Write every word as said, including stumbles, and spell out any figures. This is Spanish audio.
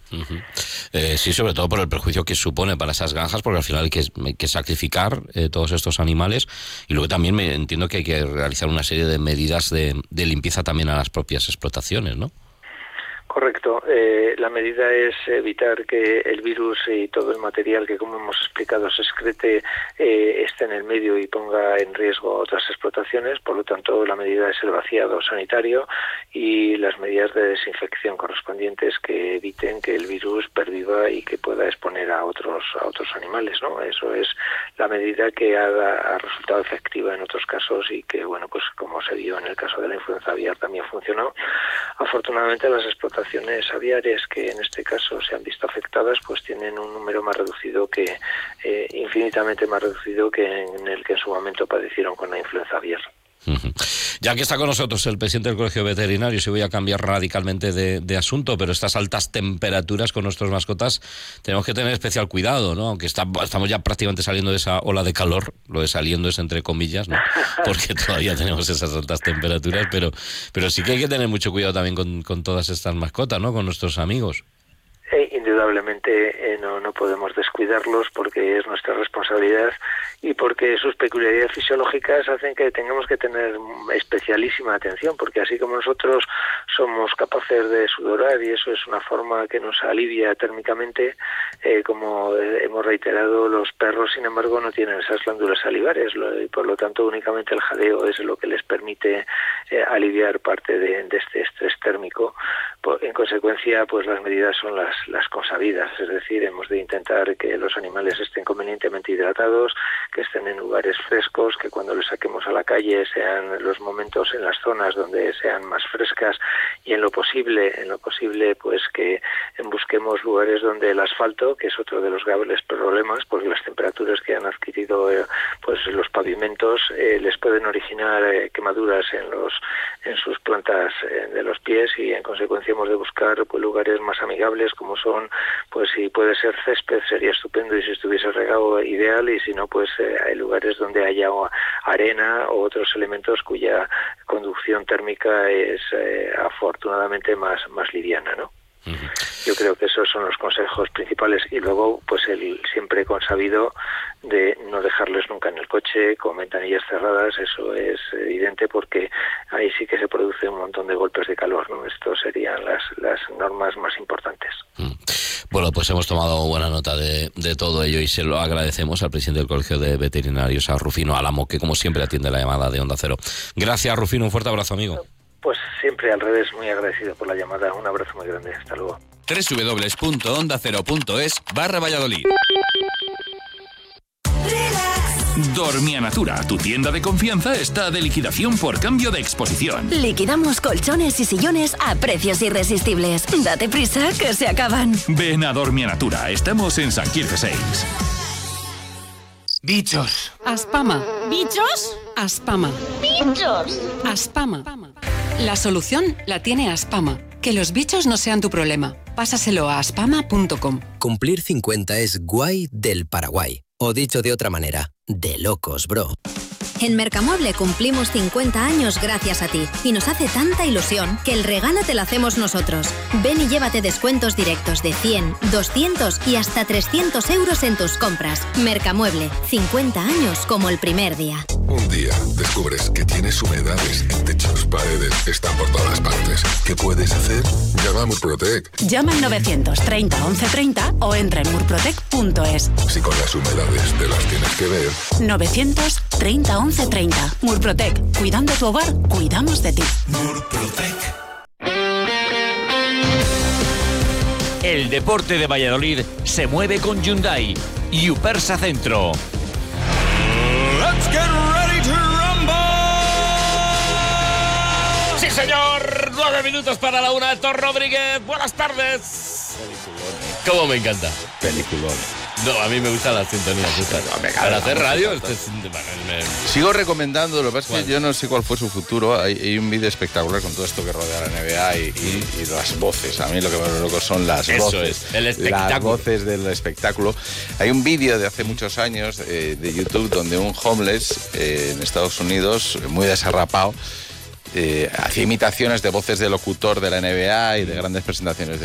Uh-huh. Eh, sí, sobre todo por el perjuicio que supone para esas granjas, porque al final hay que, hay que sacrificar eh, todos estos animales, y luego también me entiendo que hay que realizar una serie de medidas de, de limpieza también a las propias explotaciones, ¿no? Correcto. Eh, la medida es evitar que el virus y todo el material que, como hemos explicado, se excrete eh, esté en el medio y ponga en riesgo otras explotaciones. Por lo tanto, la medida es el vaciado sanitario y las medidas de desinfección correspondientes que eviten que el virus perviva y que pueda exponer a otros a otros animales, ¿no? Eso es la medida que ha, ha resultado efectiva en otros casos y que, bueno, pues como se vio en el caso de la influenza aviar, también funcionó. Afortunadamente, las explotaciones aviares que en este caso se han visto afectadas pues tienen un número más reducido que eh, infinitamente más reducido que en el que en su momento padecieron con la influenza aviar. Uh-huh. Ya que está con nosotros el presidente del Colegio de Veterinarios, y voy a cambiar radicalmente de, de asunto, pero estas altas temperaturas con nuestras mascotas tenemos que tener especial cuidado, ¿no? Aunque está, estamos ya prácticamente saliendo de esa ola de calor, lo de saliendo es entre comillas, ¿no? Porque todavía tenemos esas altas temperaturas, pero, pero sí que hay que tener mucho cuidado también con, con todas estas mascotas, ¿no? Con nuestros amigos. Eh, indudablemente eh, no, no podemos descuidarlos porque es nuestra responsabilidad y porque sus peculiaridades fisiológicas hacen que tengamos que tener especialísima atención, porque así como nosotros somos capaces de sudorar y eso es una forma que nos alivia térmicamente, eh, como hemos reiterado, los perros sin embargo no tienen esas glándulas salivares y por lo tanto únicamente el jadeo es lo que les permite eh, aliviar parte de, de este estrés térmico. En consecuencia, pues las medidas son las, las consabidas, es decir, hemos de intentar que los animales estén convenientemente hidratados, que estén en lugares frescos, que cuando los saquemos a la calle sean los momentos en las zonas donde sean más frescas y en lo posible, en lo posible, pues que busquemos lugares donde el asfalto, que es otro de los graves problemas, porque las temperaturas que han adquirido eh, pues los pavimentos eh, les pueden originar eh, quemaduras en los en sus plantas eh, de los pies y en consecuencia hemos de buscar pues lugares más amigables como son, pues si puede ser césped sería estupendo y si estuviese regado ideal y si no pues eh, hay lugares donde haya arena o otros elementos cuya conducción térmica es eh, afortunadamente más, más liviana, ¿no? Yo creo que esos son los consejos principales y luego pues el siempre consabido de no dejarles nunca en el coche con ventanillas cerradas, eso es evidente porque ahí sí que se produce un montón de golpes de calor, ¿no? Estos serían las, las normas más importantes. Bueno, pues hemos tomado buena nota de, de todo ello y se lo agradecemos al presidente del Colegio de Veterinarios, a Rufino Álamo, que como siempre atiende la llamada de Onda Cero. Gracias, Rufino, un fuerte abrazo, amigo. Pues siempre al revés, muy agradecido por la llamada. Un abrazo muy grande. Hasta luego. doble u doble u doble u punto onda cero punto es barra Valladolid. Dormia Natura, tu tienda de confianza, está de liquidación por cambio de exposición. Liquidamos colchones y sillones a precios irresistibles. Date prisa, que se acaban. Ven a Dormia Natura, estamos en San Quirze seis. Bichos. Aspama. ¿Bichos? Aspama. ¡Bichos! Aspama. La solución la tiene Aspama. Que los bichos no sean tu problema. Pásaselo a aspama punto com. Cumplir cincuenta es guay del Paraguay. O dicho de otra manera, de locos, bro. En Mercamueble cumplimos cincuenta años gracias a ti y nos hace tanta ilusión que el regalo te lo hacemos nosotros. Ven y llévate descuentos directos de cien, doscientos y hasta trescientos euros en tus compras. Mercamueble, cincuenta años como el primer día. Un día descubres que tienes humedades en techos, paredes, están por todas partes. ¿Qué puedes hacer? Llama a Murprotec. Llama al novecientos treinta once treinta o entra en murprotec punto es. Si con las humedades te las tienes que ver. novecientos treinta once treinta. Murprotec. Cuidando tu hogar, cuidamos de ti. Murprotec. El deporte de Valladolid se mueve con Hyundai y Upersa Centro. Let's get ready to rumble. Sí, señor. Nueve minutos para la una. Héctor Rodríguez. Buenas tardes. Peliculón. ¿Cómo me encanta? Peliculón. No, a mí me gustan las sintonías. No, me Para hacer radio, este es, bueno, me... sigo recomendando. Lo que pasa es que yo no sé cuál fue su futuro. Hay, hay un vídeo espectacular con todo esto que rodea la N B A y, y, y las voces. A mí lo que me vuelve loco son las Eso voces. Es, el espectáculo. Las voces del espectáculo. Hay un vídeo de hace muchos años eh, de YouTube donde un homeless eh, en Estados Unidos, muy desarrapado, eh, hacía imitaciones de voces de locutor de la N B A y de grandes presentaciones de